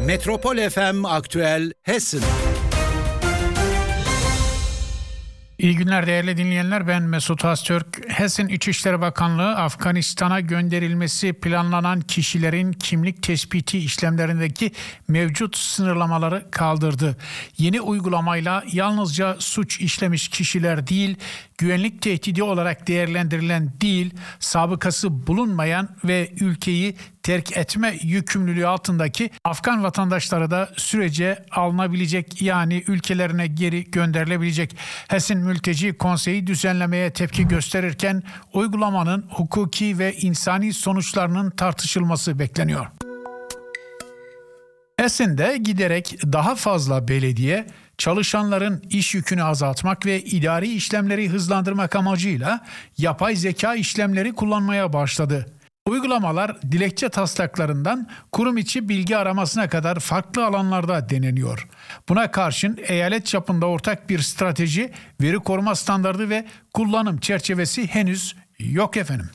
Metropol FM Aktüel Hessen. İyi günler değerli dinleyenler, ben Mesut Öztürk. Hessen İçişleri Bakanlığı Afganistan'a gönderilmesi planlanan kişilerin kimlik tespiti işlemlerindeki mevcut sınırlamaları kaldırdı. Yeni uygulamayla yalnızca suç işlemiş kişiler değil, güvenlik tehdidi olarak değerlendirilen değil, sabıkası bulunmayan ve ülkeyi terk etme yükümlülüğü altındaki Afgan vatandaşları da sürece alınabilecek, yani ülkelerine geri gönderilebilecek. Hessen Mülteci Konseyi düzenlemeye tepki gösterirken uygulamanın hukuki ve insani sonuçlarının tartışılması bekleniyor. Hessen'de giderek daha fazla belediye çalışanların iş yükünü azaltmak ve idari işlemleri hızlandırmak amacıyla yapay zeka işlemleri kullanmaya başladı. Uygulamalar dilekçe taslaklarından kurum içi bilgi aramasına kadar farklı alanlarda deneniyor. Buna karşın eyalet çapında ortak bir strateji, veri koruma standardı ve kullanım çerçevesi henüz yok efendim.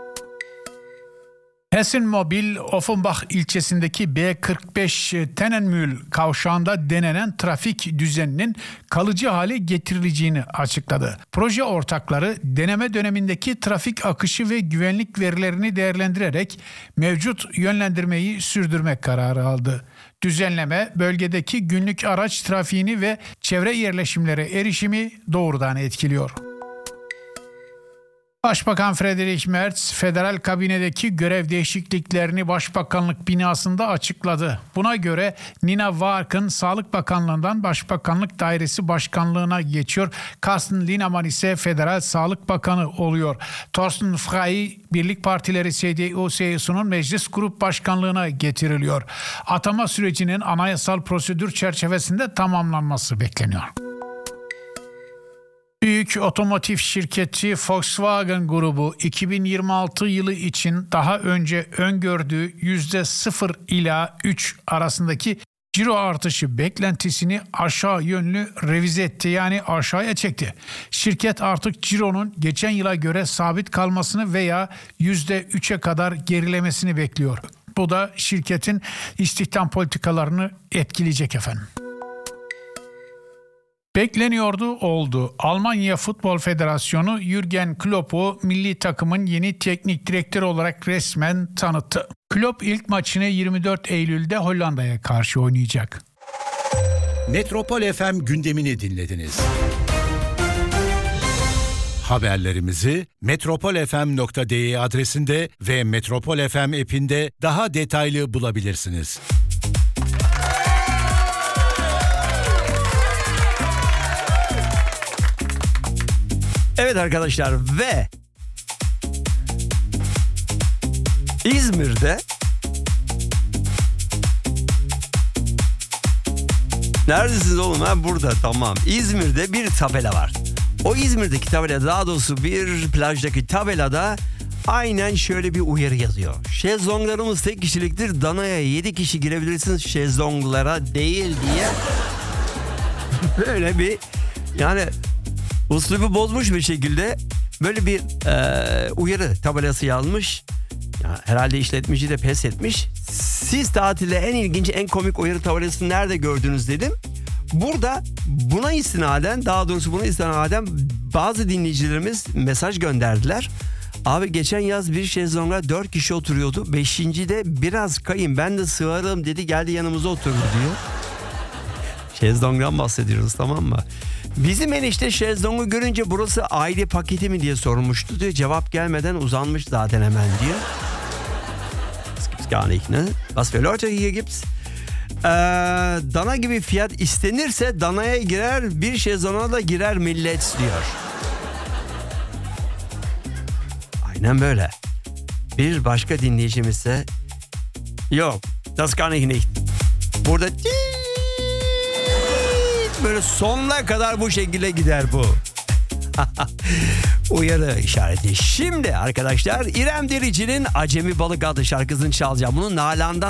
Hessen Mobil, Offenbach ilçesindeki B45 Tennenmühl kavşağında denenen trafik düzeninin kalıcı hale getirileceğini açıkladı. Proje ortakları deneme dönemindeki trafik akışı ve güvenlik verilerini değerlendirerek mevcut yönlendirmeyi sürdürmek kararı aldı. Düzenleme bölgedeki günlük araç trafiğini ve çevre yerleşimlere erişimi doğrudan etkiliyor. Başbakan Friedrich Merz, federal kabinedeki görev değişikliklerini Başbakanlık binasında açıkladı. Buna göre Nina Warken Sağlık Bakanlığı'ndan Başbakanlık Dairesi Başkanlığı'na geçiyor. Carsten Linnemann ise Federal Sağlık Bakanı oluyor. Thorsten Frey, Birlik Partileri CDU-CSU'nun Meclis Grup Başkanlığı'na getiriliyor. Atama sürecinin anayasal prosedür çerçevesinde tamamlanması bekleniyor. Büyük otomotiv şirketi Volkswagen grubu 2026 yılı için daha önce öngördüğü %0 ila 3 arasındaki ciro artışı beklentisini aşağı yönlü revize etti, yani aşağıya çekti. Şirket artık cironun geçen yıla göre sabit kalmasını veya %3'e kadar gerilemesini bekliyor. Bu da şirketin istihdam politikalarını etkileyecek efendim. Bekleniyordu, oldu. Almanya Futbol Federasyonu Jürgen Klopp'u milli takımın yeni teknik direktörü olarak resmen tanıttı. Klopp ilk maçını 24 Eylül'de Hollanda'ya karşı oynayacak. Metropol FM gündemini dinlediniz. Haberlerimizi metropolfm.de adresinde ve Metropol FM app'inde daha detaylı bulabilirsiniz. Evet arkadaşlar, ve İzmir'de neredesiniz oğlum? Ha, burada, tamam. İzmir'de bir tabela var. O İzmir'deki tabela, daha doğrusu bir plajdaki tabelada aynen şöyle bir uyarı yazıyor. Şezlonglarımız tek kişiliktir. Danaya 7 kişi girebilirsiniz, şezlonglara değil diye. Böyle bir, yani uslubu bozmuş bir şekilde böyle bir uyarı tabelası yazmış. Ya, herhalde işletmeci de pes etmiş. Siz tatilde en ilginç, en komik uyarı tabelasını nerede gördünüz dedim. Burada buna istinaden, daha doğrusu buna istinaden bazı dinleyicilerimiz mesaj gönderdiler. Abi geçen yaz bir şezlonga 4 kişi oturuyordu. 5.'de biraz kayın, ben de sığarım dedi, geldi yanımıza oturdu diyor. Şezlongdan bahsediyoruz, tamam mı? Bizim enişte şezlongu görünce burası aile paketi mi diye sormuştu diyor. Cevap gelmeden uzanmış zaten hemen diyor. Das gibt's gar nicht, ne? Was für Leute hier gibt's? Dana gibi fiyat istenirse danaya girer, bir şezlonga da girer millet diyor. Aynen böyle. Bir başka dinleyicimiz ise yok, das kann ich nicht. Burada böyle sonuna kadar bu şekilde gider bu. Uyarı işareti. Şimdi arkadaşlar, İrem Derici'nin Acemi Balık adlı şarkısını çalacağım. Bunu Nalan'dan